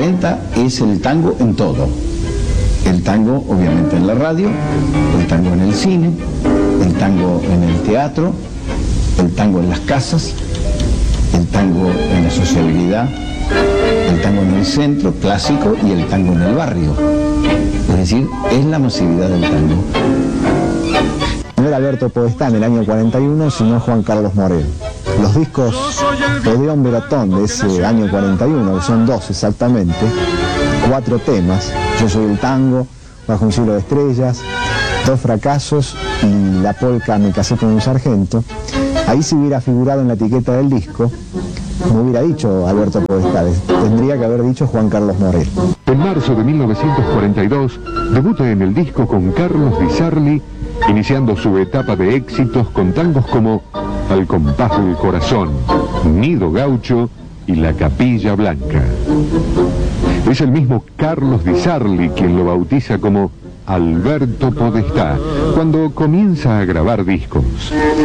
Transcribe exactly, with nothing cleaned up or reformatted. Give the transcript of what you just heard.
cuarenta es el tango en todo. El tango obviamente en la radio, el tango en el cine, el tango en el teatro, el tango en las casas, el tango en la sociabilidad, el tango en el centro clásico y el tango en el barrio. Es decir, es la masividad del tango. No era Alberto Podestá en el año cuarenta y uno, sino Juan Carlos Morel. Los discos Odeón Verotón de ese año cuarenta y uno, que son dos exactamente, cuatro temas, Yo soy el tango, Bajo un cielo de estrellas, Dos fracasos y La polca Me casé con un sargento, ahí si hubiera figurado en la etiqueta del disco, no hubiera dicho Alberto Podestá, tendría que haber dicho Juan Carlos Morel. En marzo de mil novecientos cuarenta y dos, debuta en el disco con Carlos Di Sarli, iniciando su etapa de éxitos con tangos como Al compás del corazón, Nido gaucho y La capilla blanca. Es el mismo Carlos Di Sarli quien lo bautiza como Alberto Podestá, cuando comienza a grabar discos.